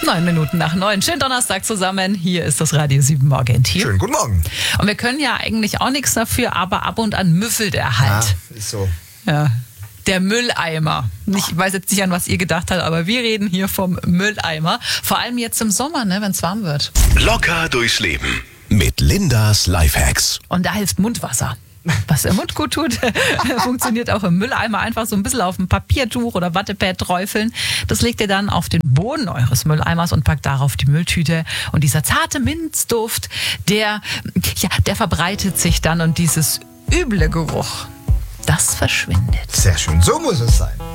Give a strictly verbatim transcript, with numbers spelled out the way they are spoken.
Neun Minuten nach neun. Schönen Donnerstag zusammen. Hier ist das Radio sieben Morgenteam. Schönen guten Morgen. Und wir können ja eigentlich auch nichts dafür, aber ab und an müffelt er halt. Ja, ist so. Ja. Der Mülleimer. Ich weiß jetzt nicht, an was ihr gedacht habt, aber wir reden hier vom Mülleimer. Vor allem jetzt im Sommer, ne, wenn es warm wird. Locker durchs Leben mit Lindas Lifehacks. Und da hilft Mundwasser. Was der Mund gut tut, funktioniert auch im Mülleimer. Einfach so ein bisschen auf ein Papiertuch oder Wattepad träufeln. Das legt ihr dann auf den Boden eures Mülleimers und packt darauf die Mülltüte. Und dieser zarte Minzduft, der, ja, der verbreitet sich dann und dieses üble Geruch, das verschwindet. Sehr schön, so muss es sein.